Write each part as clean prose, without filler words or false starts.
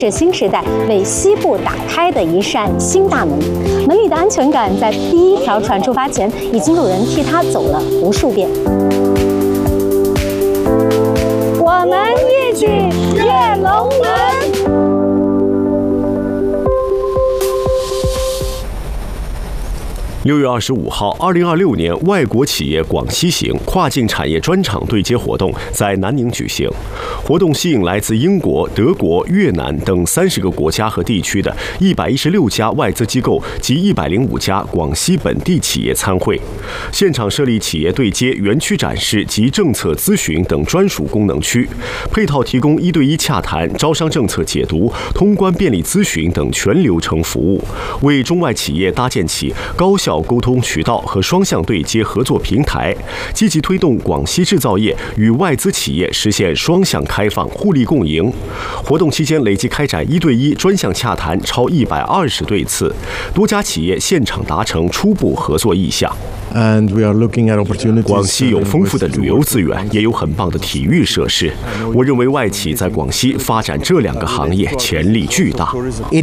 是新时代为西部打开的一扇新大门，门里的安全感在第一条船出发前，已经有人替他走了无数遍。我们一起跃龙门。 6月25号，2026年外国企业广西行跨境产业专场对接活动在南宁举行。活动吸引来自英国、德国、越南等30个国家和地区的116家外资机构及105家广西本地企业参会。现场设立企业对接、园区展示及政策咨询等专属功能区，配套提供1对1洽谈、招商政策解读、通关便利咨询等全流程服务，为中外企业搭建起高效沟通渠道和双向对接合作平台，积极推动广西制造业与外资企业实现双向开放、互利共赢。活动期间累计开展1对1专项洽谈超120对次，多家企业现场达成初步合作意向。广西有丰富的旅游资源，也有很棒的体育设施。我认为外企在广西发展这2个行业潜力巨大。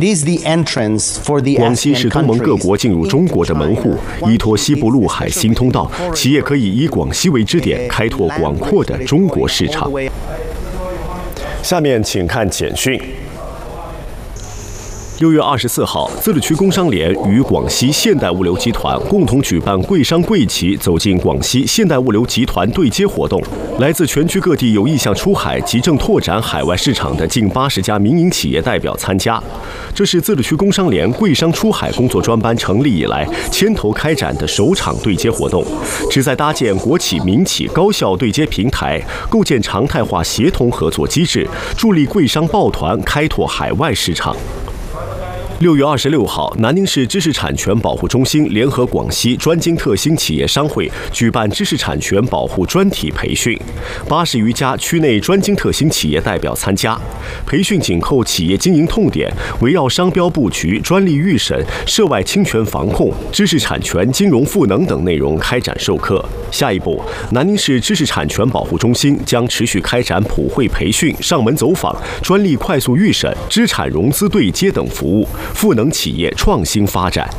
广西是东盟各国进入中国的门户，依托西部陆海新通道，企业可以以广西为支点，开拓广阔的中国市场。下面请看简讯。6月24号，自治区工商联与广西现代物流集团共同举办贵商贵企走进广西现代物流集团对接活动。来自全区各地有意向出海及正拓展海外市场的近80家民营企业代表参加。这是自治区工商联贵商出海工作专班成立以来牵头开展的首场对接活动，旨在搭建国企民企高效对接平台，构建常态化协同合作机制，助力贵商抱团开拓海外市场。6月26号，南宁市知识产权保护中心联合广西专精特新企业商会举办知识产权保护专题培训，80余家区内专精特新企业代表参加。培训紧扣企业经营痛点，围绕商标布局、专利预审、涉外侵权防控、知识产权金融赋能等内容开展授课。下一步，南宁市知识产权保护中心将持续开展普惠培训、上门走访、专利快速预审、资产融资对接等服务，赋能企业创新发展。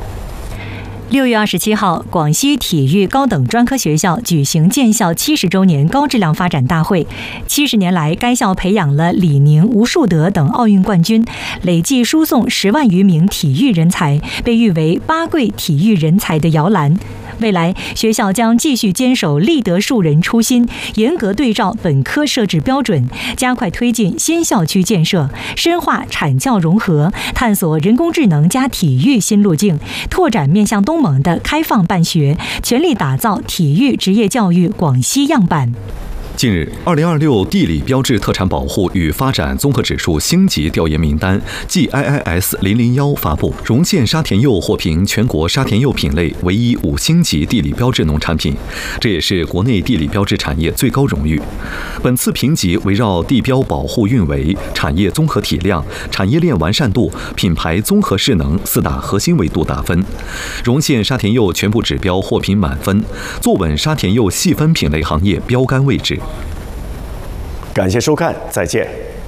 6月27号，广西体育高等专科学校举行建校70周年高质量发展大会。70年来，该校培养了李宁、吴树德等奥运冠军，累计输送10万余名体育人才，被誉为8贵体育人才的摇篮。未来，学校将继续坚守立德树人初心，严格对照本科设置标准，加快推进新校区建设，深化产教融合，探索人工智能加体育新路径，拓展面向东盟的开放办学，全力打造体育职业教育广西样板。 近日，2026地理标志特产保护与发展综合指数星级调研名单 GIIS 001发布，荣县沙田柚获评全国沙田柚品类唯一5星级地理标志农产品，这也是国内地理标志产业最高荣誉。本次评级围绕地标保护运维、产业综合体量、产业链完善度、品牌综合势能4大核心维度打分。荣县沙田柚全部指标获评满分，坐稳沙田柚细分品类行业标杆位置。 感谢收看，再见。